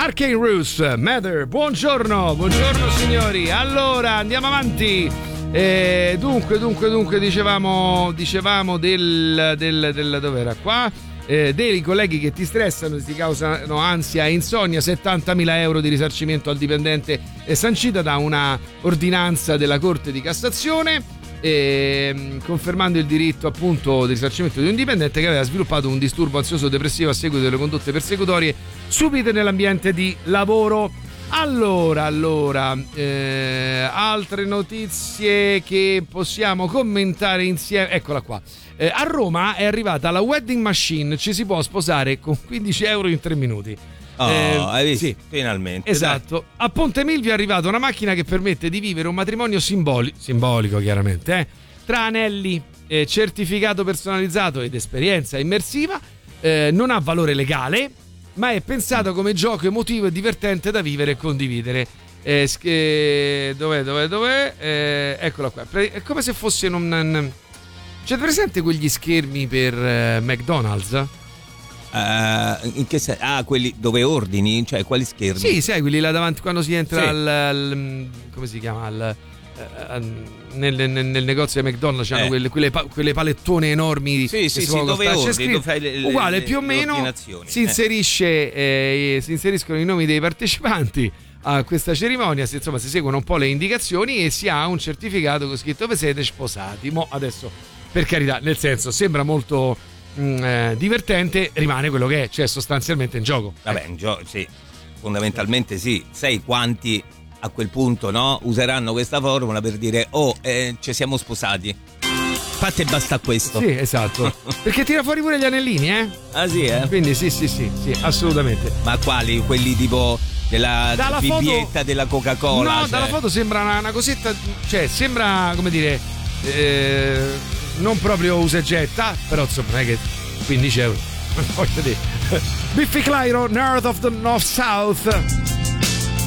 Arcane Roots, Matter. Buongiorno signori. Allora andiamo avanti. Dunque dicevamo del dov'era qua? Dei colleghi che ti stressano, ti causano ansia e insonnia. 70.000 euro di risarcimento al dipendente sancita da una ordinanza della Corte di Cassazione, confermando il diritto appunto di risarcimento di un dipendente che aveva sviluppato un disturbo ansioso depressivo a seguito delle condotte persecutorie subite nell'ambiente di lavoro. Allora, altre notizie che possiamo commentare insieme. Eccola qua. A Roma è arrivata la wedding machine, ci si può sposare con 15 euro in 3 minuti. Hai visto? Sì. Finalmente. Esatto. Dai. A Ponte Milvio è arrivata una macchina che permette di vivere un matrimonio simbolico chiaramente, tra anelli, certificato personalizzato ed esperienza immersiva. Non ha valore legale, ma è pensato come gioco emotivo e divertente da vivere e condividere. Dov'è? Eccola qua. È come se fosse c'è presente quegli schermi per McDonald's? In che senso? Quelli dove ordini? Cioè quali schermi? Sì, sai, quelli là davanti quando si entra come si chiama? Nel negozio di McDonald's c'hanno quelle palettone enormi. Sì, dove ordini, dove fai uguale, più o meno si inseriscono i nomi dei partecipanti a questa cerimonia, insomma si seguono un po' le indicazioni e si ha un certificato con scritto "vi siete sposati". Mo adesso, per carità, nel senso, sembra molto divertente, rimane quello che è, cioè sostanzialmente in gioco. Vabbè, in gioco, sì, fondamentalmente sì. Sai quanti a quel punto, no, useranno questa formula per dire ci siamo sposati. Fate e basta questo. Sì, esatto. Perché tira fuori pure gli anellini, Ah sì, Quindi sì, assolutamente. Ma quali? Quelli tipo della bibbietta foto, della Coca-Cola? No, dalla foto sembra una cosetta, cioè sembra, come dire, non proprio usa e getta, però insomma non è che 15 euro. Voglio dire. Biffy Clyro, North of the North South.